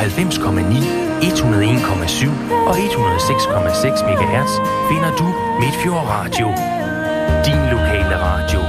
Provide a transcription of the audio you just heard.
101,7 og 106,6 MHz finder du Midtfjord Radio. Din lokale radio.